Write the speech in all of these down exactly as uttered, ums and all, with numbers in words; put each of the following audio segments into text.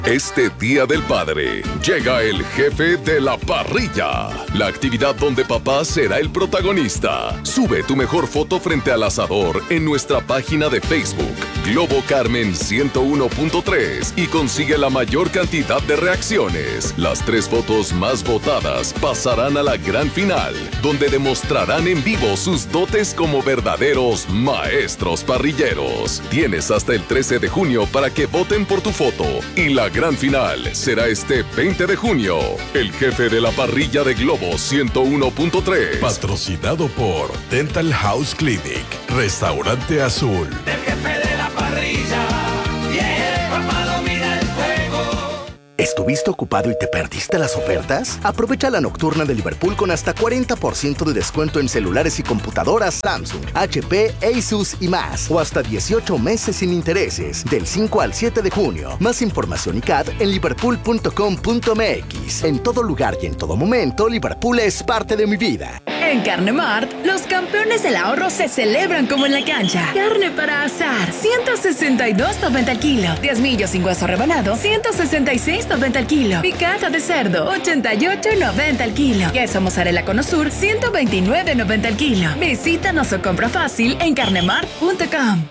Este Día del Padre, llega el jefe de la parrilla. La actividad donde papá será el protagonista. Sube tu mejor foto frente al asador en nuestra página de Facebook, Globo Carmen ciento uno punto tres, y consigue la mayor cantidad de reacciones. Las tres fotos más votadas pasarán a la gran final, donde demostrarán en vivo sus dotes como verdaderos maestros parrilleros. Tienes hasta el trece de junio para que voten por tu foto, y la gran final será este veinte de junio. El jefe de la parrilla de Globo ciento uno punto tres. Patrocinado por Dental House Clinic, Restaurante Azul. El jefe de la parrilla, yeah, papá domina el fuego. ¿Estuviste ocupado y te perdiste las ofertas? Aprovecha la nocturna de Liverpool con hasta cuarenta por ciento de descuento en celulares y computadoras Samsung, H P, Asus y más. O hasta dieciocho meses sin intereses, del cinco al siete de junio. Más información y C A D en liverpool punto com punto m x. En todo lugar y en todo momento, Liverpool es parte de mi vida. En Carne Mart, los campeones del ahorro se celebran como en la cancha. Carne para asar, ciento sesenta y dos noventa el kilo. Diezmillo sin hueso rebanado, ciento sesenta y seis noventa el kilo. Picada de cerdo, ochenta y ocho noventa el kilo. Queso mozzarella Conosur, ciento veintinueve noventa el kilo. Visítanos o compra fácil en carnemart punto com.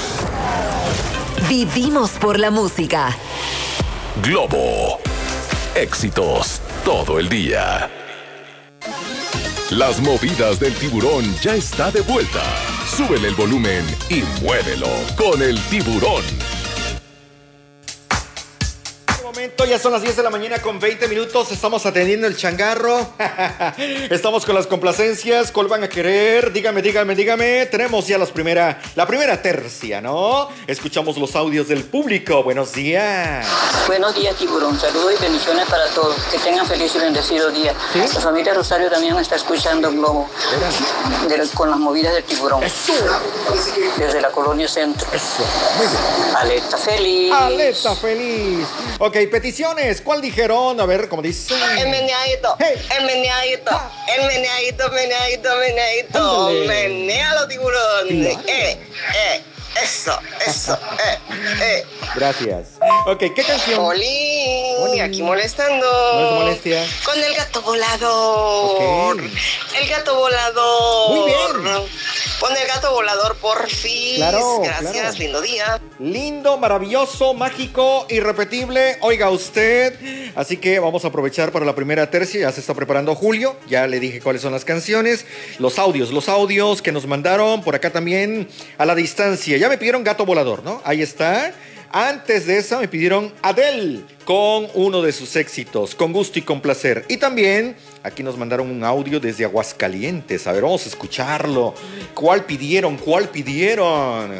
Vivimos por la música. Globo. Éxitos todo el día. Las movidas del tiburón ya está de vuelta. Súbele el volumen y muévelo con el tiburón. Momento, ya son las diez de la mañana con veinte minutos. Estamos atendiendo el changarro. Estamos con las complacencias. ¿Cuál van a querer? Dígame, dígame, dígame. Tenemos ya las primera, la primera tercia, ¿no? Escuchamos los audios del público. Buenos días. Buenos días, tiburón. Saludos y bendiciones para todos. Que tengan feliz y bendecido día. ¿Sí? La familia Rosario también está escuchando Globo. De, con las movidas del tiburón. Eso. Desde la colonia Centro. Eso. Muy bien. Aleta feliz. Aleta feliz. Ok, peticiones. ¿Cuál dijeron? A ver, ¿cómo dice? El meneadito. Hey. El meneadito. Ah. El meneadito, meneadito, meneadito. Menealo, tiburón. Claro. Eh, eh. Eso, eso, eh, eh. Gracias. Ok, ¿qué canción? Oli, Oli. Aquí molestando. No es molestia. Con el gato volador. Okay. El gato volador. Muy bien. Con el gato volador, por fin. Claro, gracias, claro. Lindo día. Lindo, maravilloso, mágico, irrepetible. Oiga usted. Así que vamos a aprovechar para la primera tercia. Ya se está preparando Julio. Ya le dije cuáles son las canciones. Los audios, los audios que nos mandaron por acá también a la distancia. Ya me pidieron Gato Volador, ¿no? Ahí está. Antes de esa me pidieron Adele con uno de sus éxitos, Con Gusto y con Placer. Y también aquí nos mandaron un audio desde Aguascalientes. A ver, vamos a escucharlo. ¿Cuál pidieron? ¿Cuál pidieron?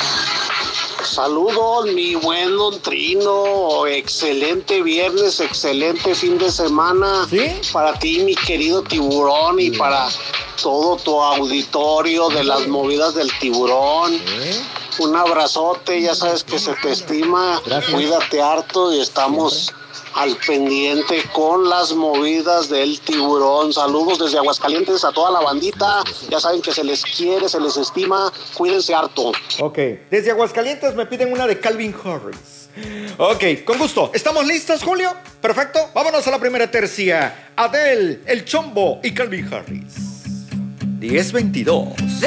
Saludos, mi buen Don Trino. Excelente viernes, excelente fin de semana. ¿Sí? Para ti, mi querido tiburón, y para todo tu auditorio de las movidas del tiburón. ¿Eh? Un abrazote, ya sabes que se te estima. Gracias. Cuídate harto y estamos al pendiente con las movidas del tiburón. Saludos desde Aguascalientes a toda la bandita. Ya saben que se les quiere, se les estima. Cuídense harto. Ok, desde Aguascalientes me piden una de Calvin Harris. Ok, con gusto. ¿Estamos listos, Julio? Perfecto. Vámonos a la primera tercia. Adele, El Chombo y Calvin Harris. diez veintidós.